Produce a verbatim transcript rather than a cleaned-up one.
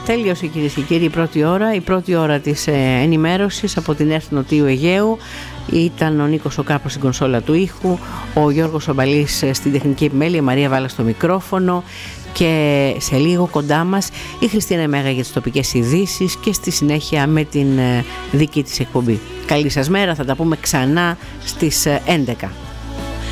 Τέλειωσε, κυρίες και κύριοι, η πρώτη ώρα, η πρώτη ώρα της ενημέρωσης από την ΕΡΤ Νοτίου Αιγαίου. Ήταν ο Νίκος ο Κάπος στην κονσόλα του ήχου, ο Γιώργος Ομπαλής στην τεχνική επιμέλεια, η Μαρία Βάλα στο μικρόφωνο και σε λίγο κοντά μας η Χριστίνα Μέγα για τις τοπικές ειδήσεις και στη συνέχεια με την δική της εκπομπή. Καλή σας μέρα, θα τα πούμε ξανά στις έντεκα.